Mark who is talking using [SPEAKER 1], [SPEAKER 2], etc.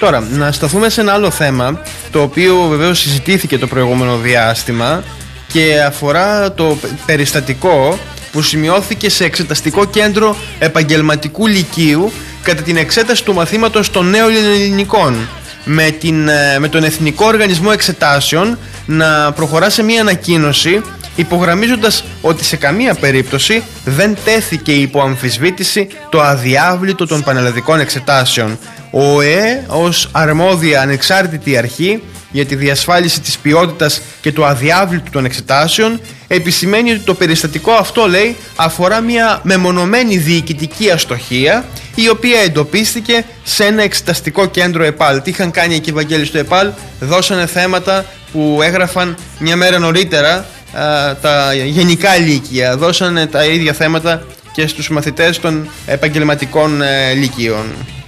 [SPEAKER 1] Τώρα, να σταθούμε σε ένα άλλο θέμα, το οποίο βεβαίως συζητήθηκε το προηγούμενο διάστημα και αφορά το περιστατικό που σημειώθηκε σε εξεταστικό κέντρο επαγγελματικού λυκείου κατά την εξέταση του μαθήματος των νέων ελληνικών, με τον Εθνικό Οργανισμό Εξετάσεων να προχωρά σε μια ανακοίνωση υπογραμμίζοντας ότι σε καμία περίπτωση δεν τέθηκε υπό αμφισβήτηση το αδιάβλητο των πανελλαδικών εξετάσεων. Ο ΟΕ ως αρμόδια ανεξάρτητη αρχή για τη διασφάλιση της ποιότητας και του αδιάβλητου των εξετάσεων επισημαίνει ότι το περιστατικό αυτό, λέει, αφορά μια μεμονωμένη διοικητική αστοχία η οποία εντοπίστηκε σε ένα εξεταστικό κέντρο ΕΠΑΛ. Τι είχαν κάνει εκεί οι Βαγγέλη στο ΕΠΑΛ? Δώσανε θέματα που έγραφαν μια μέρα νωρίτερα τα γενικά λύκεια, δώσανε τα ίδια θέματα και στους μαθητές των επαγγελματικών λύκειων.